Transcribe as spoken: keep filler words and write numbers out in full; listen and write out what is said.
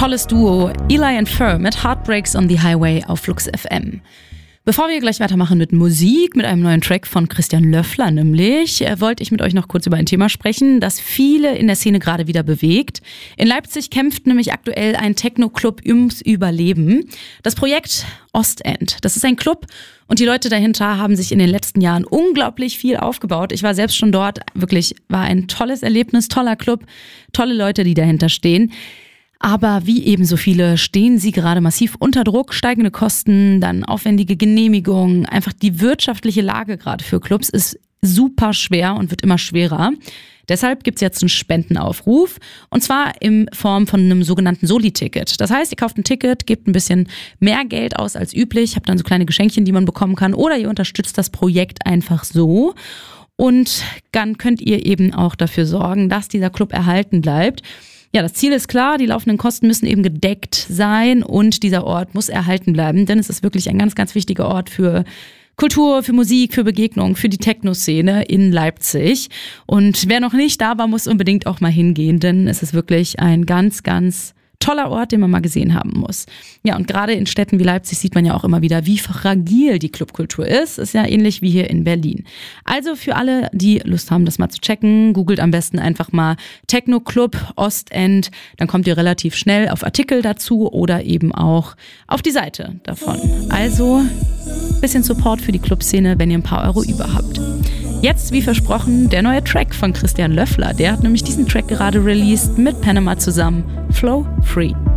tolles Duo Eli and Fur mit Heartbreaks on the Highway auf Flux F M. Bevor wir gleich weitermachen mit Musik, mit einem neuen Track von Christian Löffler nämlich, äh, wollte ich mit euch noch kurz über ein Thema sprechen, das viele in der Szene gerade wieder bewegt. In Leipzig kämpft nämlich aktuell ein Techno-Club ums Überleben. Das Projekt Ostend. Das ist ein Club und die Leute dahinter haben sich in den letzten Jahren unglaublich viel aufgebaut. Ich war selbst schon dort, wirklich war ein tolles Erlebnis, toller Club, tolle Leute, die dahinter stehen. Aber wie eben so viele stehen sie gerade massiv unter Druck, steigende Kosten, dann aufwendige Genehmigungen. Einfach die wirtschaftliche Lage gerade für Clubs ist super schwer und wird immer schwerer. Deshalb gibt's jetzt einen Spendenaufruf und zwar in Form von einem sogenannten Soli-Ticket. Das heißt, ihr kauft ein Ticket, gebt ein bisschen mehr Geld aus als üblich, habt dann so kleine Geschenkchen, die man bekommen kann oder ihr unterstützt das Projekt einfach so. Und dann könnt ihr eben auch dafür sorgen, dass dieser Club erhalten bleibt. Ja, das Ziel ist klar, die laufenden Kosten müssen eben gedeckt sein und dieser Ort muss erhalten bleiben, denn es ist wirklich ein ganz, ganz wichtiger Ort für Kultur, für Musik, für Begegnung, für die Techno-Szene in Leipzig. Und wer noch nicht da war, muss unbedingt auch mal hingehen, denn es ist wirklich ein ganz, ganz toller Ort, den man mal gesehen haben muss. Ja, und gerade in Städten wie Leipzig sieht man ja auch immer wieder, wie fragil die Clubkultur ist. Ist ja ähnlich wie hier in Berlin. Also für alle, die Lust haben, das mal zu checken, googelt am besten einfach mal Techno-Club Ostend. Dann kommt ihr relativ schnell auf Artikel dazu oder eben auch auf die Seite davon. Also bisschen Support für die Clubszene, wenn ihr ein paar Euro über habt. Jetzt, wie versprochen, der neue Track von Christian Löffler. Der hat nämlich diesen Track gerade released mit Panama zusammen. Flow Free.